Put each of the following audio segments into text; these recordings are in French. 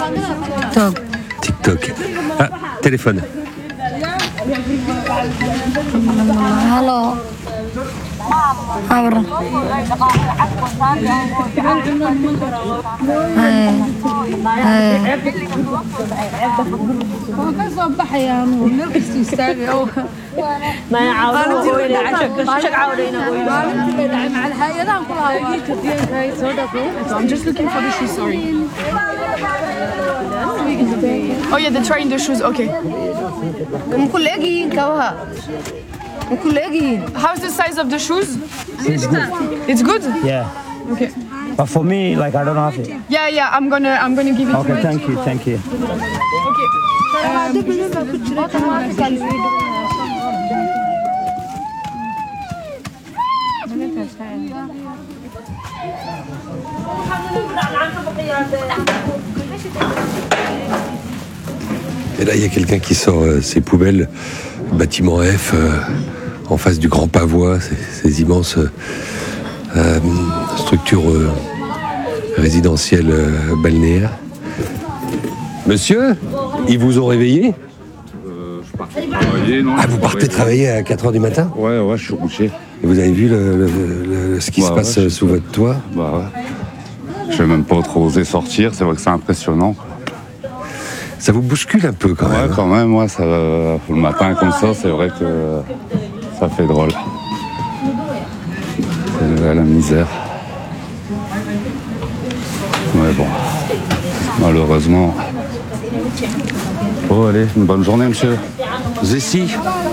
TikTok. Ah, téléphone. Halo. Abra. I'm just looking for the shoes, sorry. Oh yeah, they're trying the shoes, okay. How's the size of the shoes? It's good. It's good? Yeah. Okay. But for me, like, I don't have it. Yeah, I'm gonna give it to Okay, you. thank you. Et là, il y a quelqu'un qui sort ses poubelles, bâtiment F, en face du Grand Pavois, ces immenses structures résidentielles balnéaires. Monsieur, ils vous ont réveillé? Je partais travailler, non? Ah, vous partez travailler à 4h du matin? Ouais, je suis couché. Et vous avez vu ce qui se passe sous votre toit? Bah ouais. Je vais même pas trop oser sortir, c'est vrai que c'est impressionnant. Ça vous bouscule un peu quand même. Ouais, quand même, ouais, ça, le matin comme ça, c'est vrai que ça fait drôle. C'est la misère. Mais bon, malheureusement. Oh, allez, une bonne journée, monsieur. Zessi,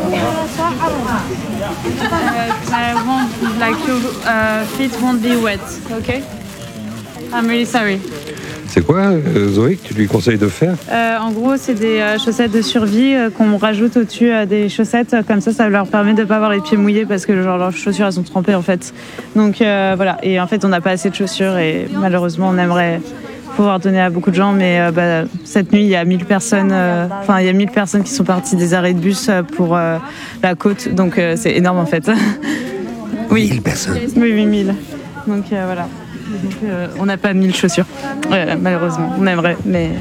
I won't, like your feet won't be wet, okay? I'm really sorry. c'est quoi, Zoé, que tu lui conseilles de faire? En gros, c'est des chaussettes de survie qu'on rajoute au-dessus des chaussettes. Comme ça leur permet de ne pas avoir les pieds mouillés parce que genre, leurs chaussures elles sont trempées en fait. Donc voilà. Et en fait, on n'a pas assez de chaussures et malheureusement, on aimerait pouvoir donner à beaucoup de gens. Mais cette nuit, il y a 1000 personnes. Il y a 1000 personnes qui sont parties des arrêts de bus pour la côte. Donc c'est énorme en fait. Oui. 1000 personnes. Oui, 1000. Donc voilà. Donc, on n'a pas 1000 chaussures, malheureusement. On aimerait, mais...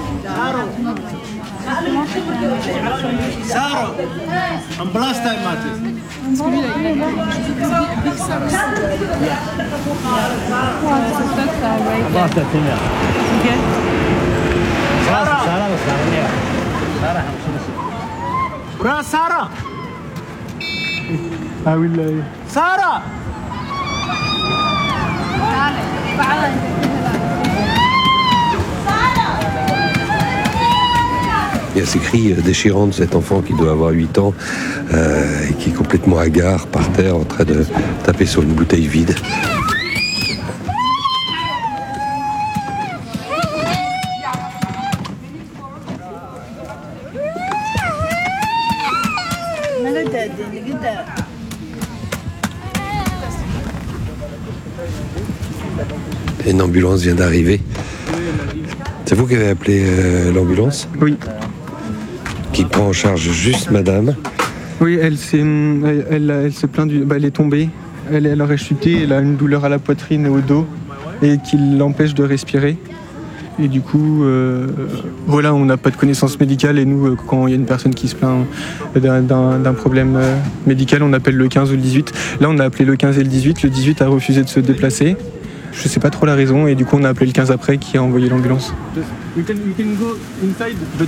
Sarah! Il y a ces cris déchirants de cet enfant qui doit avoir 8 ans et qui est complètement hagard par terre en train de taper sur une bouteille vide. Une ambulance vient d'arriver. C'est vous qui avez appelé l'ambulance? Oui. Qui prend en charge juste madame? Oui, elle se plaint elle est tombée, elle aurait chuté, elle a une douleur à la poitrine et au dos et qui l'empêche de respirer. Et du coup, voilà, on n'a pas de connaissances médicales et nous, quand il y a une personne qui se plaint d'un problème médical, on appelle le 15 ou le 18. Là, on a appelé le 15 et le 18. Le 18 a refusé de se déplacer. Je sais pas trop la raison et du coup, on a appelé le 15 après qui a envoyé l'ambulance. You can go inside, but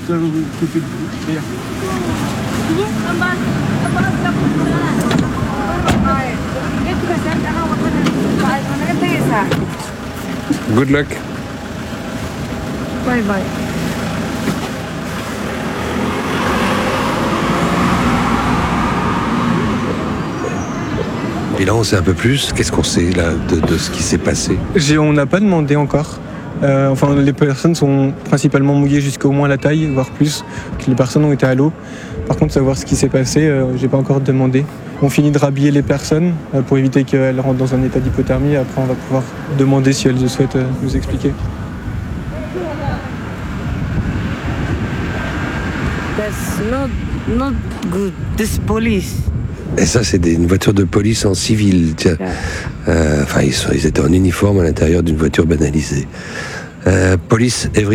Good luck. Bye bye. Et là, on sait un peu plus. Qu'est-ce qu'on sait là de ce qui s'est passé? On n'a pas demandé encore. Les personnes sont principalement mouillées jusqu'au moins la taille, voire plus. Les personnes ont été à l'eau. Par contre, savoir ce qui s'est passé, j'ai pas encore demandé. On finit de rhabiller les personnes pour éviter qu'elles rentrent dans un état d'hypothermie. Après, on va pouvoir demander si elles souhaitent nous expliquer. That's not good. This police. Et ça, c'est une voiture de police en civil. Tiens. Ils étaient en uniforme à l'intérieur d'une voiture banalisée. Police